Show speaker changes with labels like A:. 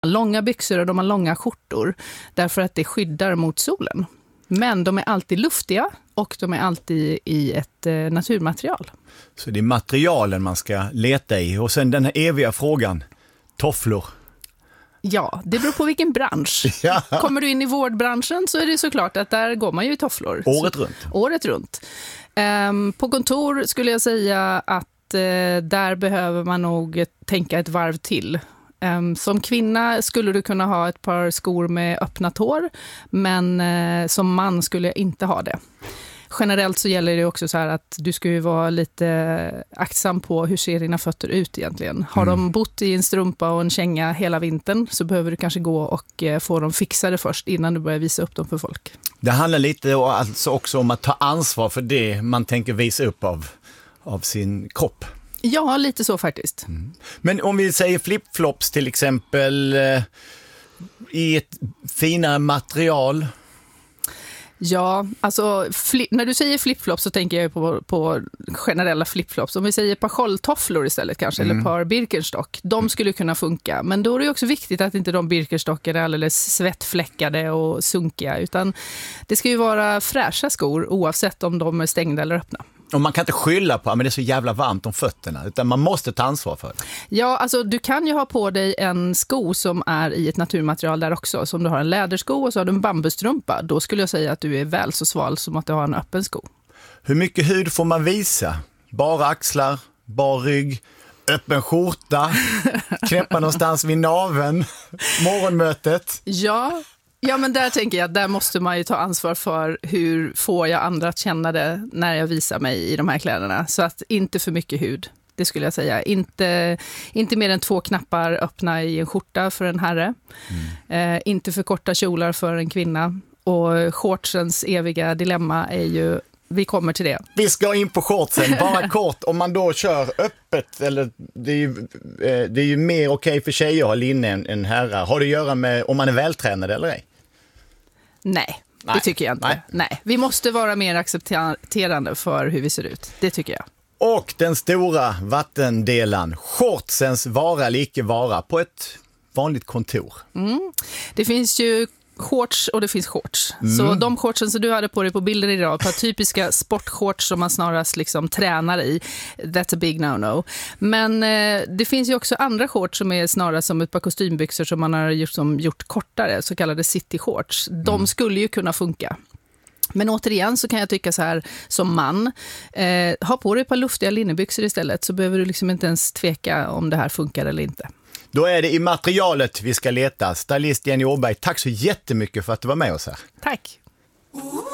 A: Långa byxor och de har långa skjortor därför att det skyddar mot solen. Men de är alltid luftiga och de är alltid i ett naturmaterial.
B: Så det är materialen man ska leta i. Och sen den här eviga frågan, tofflor.
A: Ja, det beror på vilken bransch.
B: Ja.
A: Kommer du in i vårdbranschen så är det såklart att där går man ju i tofflor. Året runt. På kontor skulle jag säga att där behöver man nog tänka ett varv till. Som kvinna skulle du kunna ha ett par skor med öppna tår, men som man skulle jag inte ha det. Generellt så gäller det också så här att du ska ju vara lite aktsam på hur ser dina fötter ut egentligen. Har de bott i en strumpa och en känga hela vintern så behöver du kanske gå och få dem fixade först innan du börjar visa upp dem för folk.
B: Det handlar lite alltså också om att ta ansvar för det man tänker visa upp av sin kropp.
A: Ja, lite så faktiskt.
B: Men om vi säger flipflops till exempel i ett finare material.
A: Ja, alltså när du säger flipflops så tänker jag på generella flipflops. Om vi säger par scholltofflor istället kanske, eller par Birkenstock, de skulle kunna funka. Men då är det också viktigt att inte de Birkenstocken är alldeles svettfläckade och sunkiga, utan det ska ju vara fräscha skor oavsett om de är stängda eller öppna.
B: Och man kan inte skylla på att det är så jävla varmt om fötterna, utan man måste ta ansvar för det.
A: Ja, alltså du kan ju ha på dig en sko som är i ett naturmaterial där också. Så om du har en lädersko och så har du en bambustrumpa, då skulle jag säga att du är väl så sval som att du har en öppen sko.
B: Hur mycket hud får man visa? Bara axlar, bara rygg, öppen skjorta, knäppa någonstans vid naveln, morgonmötet.
A: Ja, men där tänker jag att där måste man ju ta ansvar för hur får jag andra att känna det när jag visar mig i de här kläderna. Så att inte för mycket hud, det skulle jag säga. Inte mer än 2 knappar öppna i en skjorta för en herre. Inte för korta kjolar för en kvinna. Och shortsens eviga dilemma är ju, vi kommer till det. Vi
B: ska in på shortsen, bara kort. Om man då kör öppet, eller det är ju mer okej för tjejer att ha linne än herrar. Har det att göra med om man är vältränad eller ej?
A: Nej, det tycker jag inte. Nej. Vi måste vara mer accepterande för hur vi ser ut. Det tycker jag.
B: Och den stora vattendelan, shortsens vara eller icke vara på ett vanligt kontor.
A: Det finns ju shorts och det finns shorts. Så de shortsen som du hade på dig på bilder idag, på typiska sportshorts som man snarast liksom tränar i, that's a big no-no. Men det finns ju också andra shorts som är snarast som ett par kostymbyxor som man har gjort kortare, så kallade city shorts. De skulle ju kunna funka. Men återigen så kan jag tycka så här som man, ha på dig ett par luftiga linnebyxor istället, så behöver du liksom inte ens tveka om det här funkar eller inte.
B: Då är det i materialet vi ska leta. Stylist Jenny Åberg, tack så jättemycket för att du var med oss här.
A: Tack!